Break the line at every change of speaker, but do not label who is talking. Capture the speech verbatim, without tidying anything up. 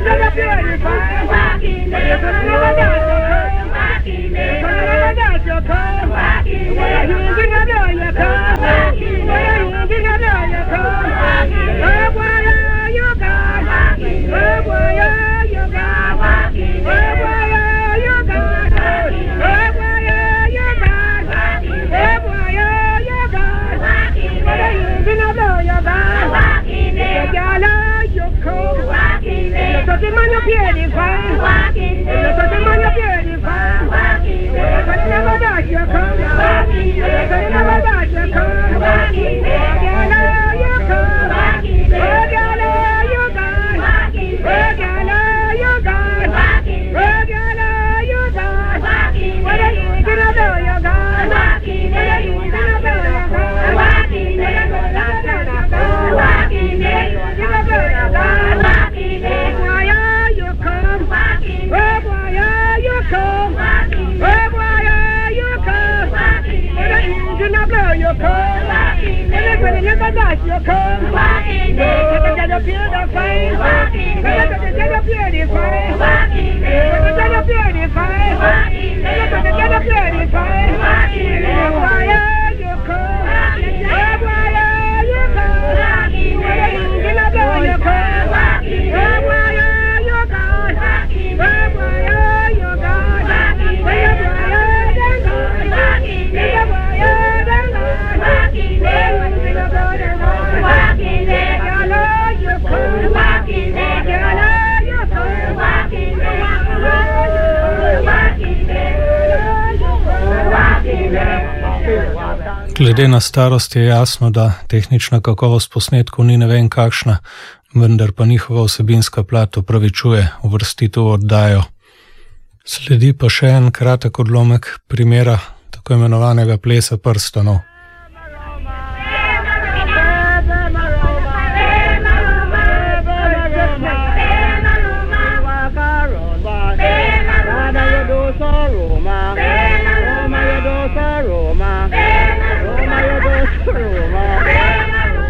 Glede na starost je jasno, da tehnična kakovost posnetkov ni ne vem kakšna, vendar pa njihova vsebinska plat opravičuje uvrstitev v oddajo. Sledi pa še en kratek odlomek primera tako imenovanega plesa prstanov.